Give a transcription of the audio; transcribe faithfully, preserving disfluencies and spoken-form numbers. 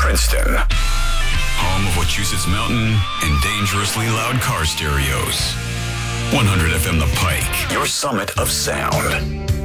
Princeton. Home of Wachusett Mountain and dangerously loud car stereos. one hundred F M The Pike. Your summit of sound.